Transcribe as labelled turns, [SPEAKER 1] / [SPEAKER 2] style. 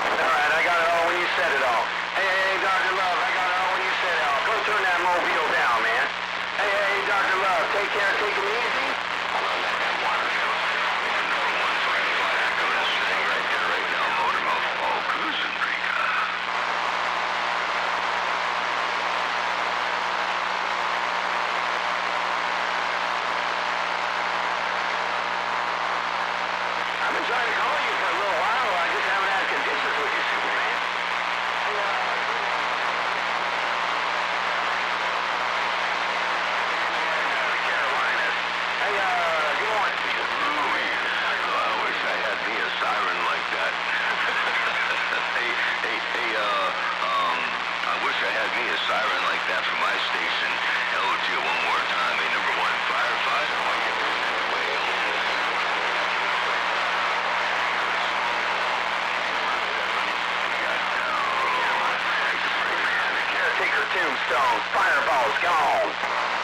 [SPEAKER 1] Alright, I got it all when you said it all. Hey, Dr. Love, I got it all when you said it all. Go turn that mobile down, man. Hey, Dr. Love, take care, take it easy.
[SPEAKER 2] Hold on, let that water go. Number one for anybody. I go this thing right there, right now. Motor mouth, all cruising pretty good.
[SPEAKER 1] I've been trying to call you for a little while. I just haven't had conditions with you, Superman. Hey, Carolinas. Hey, good morning.
[SPEAKER 2] I wish I had me a siren like that. I wish I had me a siren like that for my station. Hello to you one more time. Hey, number one firefighter. Why you doing that way?
[SPEAKER 1] Caretaker Tombstone. Fireball's gone.